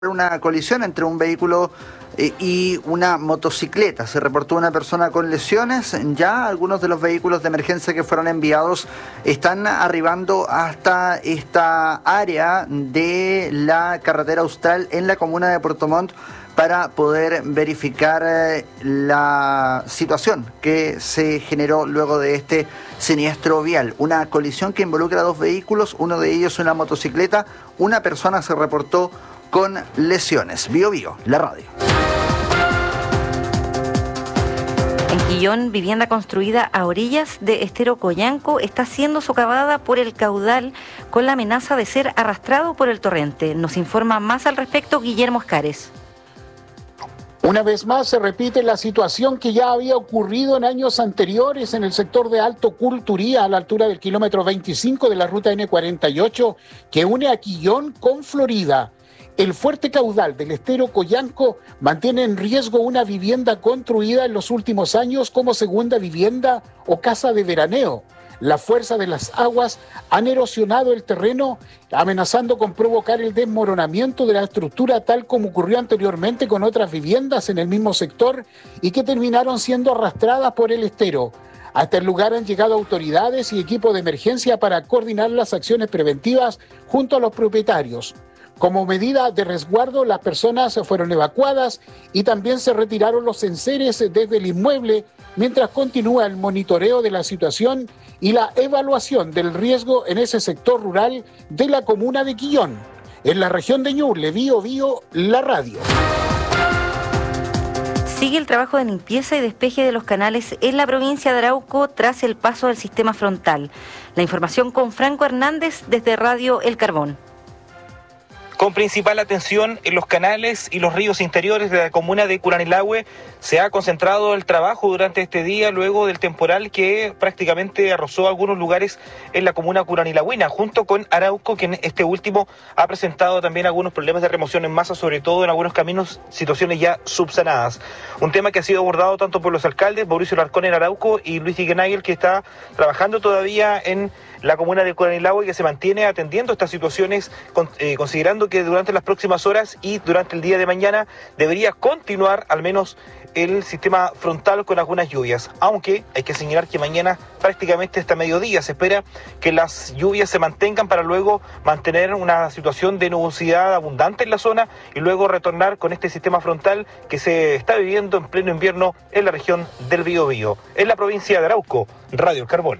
Una colisión entre un vehículo y una motocicleta. Se reportó una persona con lesiones. Ya algunos de los vehículos de emergencia que fueron enviados están arribando hasta esta área de la carretera austral en la comuna de Puerto Montt para poder verificar la situación que se generó luego de este siniestro vial. Una colisión que involucra a dos vehículos, uno de ellos una motocicleta. Una persona se reportó con lesiones. Bio Bio, la radio. En Quillón, vivienda construida a orillas de Estero Coyanco está siendo socavada por el caudal con la amenaza de ser arrastrado por el torrente. Nos informa más al respecto Guillermo Escares. Una vez más se repite la situación que ya había ocurrido en años anteriores en el sector de Alto Culturía, a la altura del kilómetro 25 de la ruta N48, que une a Quillón con Florida. El fuerte caudal del Estero Coyanco mantiene en riesgo una vivienda construida en los últimos años como segunda vivienda o casa de veraneo. La fuerza de las aguas han erosionado el terreno, amenazando con provocar el desmoronamiento de la estructura, tal como ocurrió anteriormente con otras viviendas en el mismo sector y que terminaron siendo arrastradas por el estero. Hasta el lugar han llegado autoridades y equipos de emergencia para coordinar las acciones preventivas junto a los propietarios. Como medida de resguardo, las personas fueron evacuadas y también se retiraron los enseres desde el inmueble mientras continúa el monitoreo de la situación y la evaluación del riesgo en ese sector rural de la comuna de Quillón. En la región de Ñuble, Bio Bio, la radio. Sigue el trabajo de limpieza y despeje de los canales en la provincia de Arauco tras el paso del sistema frontal. La información con Franco Hernández desde Radio El Carbón. Con principal atención en los canales y los ríos interiores de la comuna de Curanilahue, se ha concentrado el trabajo durante este día luego del temporal que prácticamente arrasó algunos lugares en la comuna curanilagüina, junto con Arauco, que en este último ha presentado también algunos problemas de remoción en masa, sobre todo en algunos caminos, situaciones ya subsanadas. Un tema que ha sido abordado tanto por los alcaldes, Mauricio Larcón en Arauco y Luis Diguenagel, que está trabajando todavía en la comuna de Curanilahue, que se mantiene atendiendo estas situaciones, considerando que durante las próximas horas y durante el día de mañana debería continuar al menos el sistema frontal con algunas lluvias, aunque hay que señalar que mañana prácticamente hasta mediodía se espera que las lluvias se mantengan para luego mantener una situación de nubosidad abundante en la zona y luego retornar con este sistema frontal que se está viviendo en pleno invierno en la región del Biobío. En la provincia de Arauco, Radio El Carbón.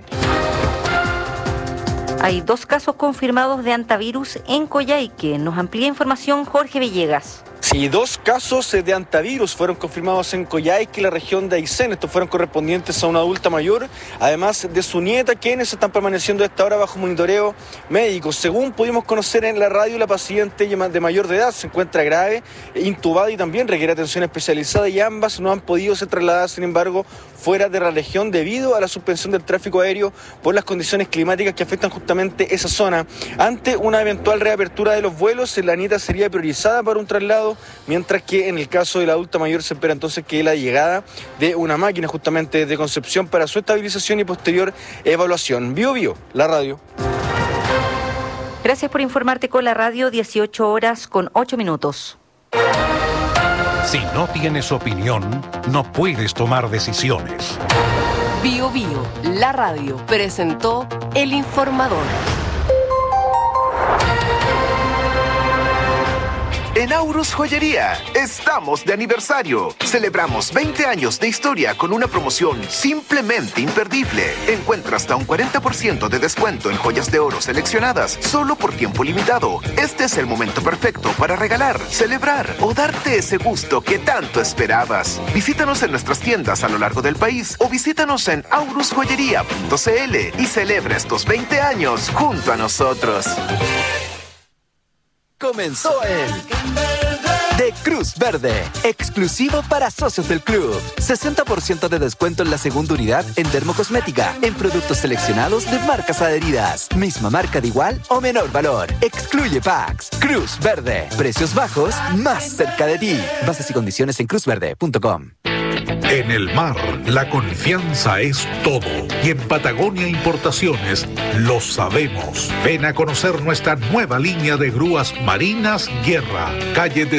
Hay 2 casos confirmados de antivirus en Coyhaique. Nos amplía información Jorge Villegas. Sí, 2 casos de antivirus fueron confirmados en Coyhaique, la región de Aysén. Estos fueron correspondientes a una adulta mayor, además de su nieta, quienes están permaneciendo a esta hora bajo monitoreo médico. Según pudimos conocer en la radio, la paciente de mayor de edad se encuentra grave, intubada y también requiere atención especializada, y ambas no han podido ser trasladadas, sin embargo, fuera de la región debido a la suspensión del tráfico aéreo por las condiciones climáticas que afectan justamente esa zona. Ante una eventual reapertura de los vuelos, la nieta sería priorizada para un traslado, mientras que en el caso de la adulta mayor se espera entonces que la llegada de una máquina justamente de Concepción para su estabilización y posterior evaluación. Bio Bio, la radio. Gracias por informarte con la radio, 18 horas con 8 minutos. Si no tienes opinión, no puedes tomar decisiones. Bio Bio, la radio, presentó El Informador. En Aurus Joyería estamos de aniversario. Celebramos 20 años de historia con una promoción simplemente imperdible. Encuentra hasta un 40% de descuento en joyas de oro seleccionadas solo por tiempo limitado. Este es el momento perfecto para regalar, celebrar o darte ese gusto que tanto esperabas. Visítanos en nuestras tiendas a lo largo del país o visítanos en aurusjoyería.cl y celebra estos 20 años junto a nosotros. Comenzó el de Cruz Verde, exclusivo para socios del club. 60% de descuento en la segunda unidad en dermocosmética, en productos seleccionados de marcas adheridas. Misma marca de igual o menor valor. Excluye packs. Cruz Verde, precios bajos más cerca de ti. Bases y condiciones en cruzverde.com. En el mar, la confianza es todo. Y en Patagonia Importaciones lo sabemos. Ven a conocer nuestra nueva línea de grúas marinas Guerra, calle de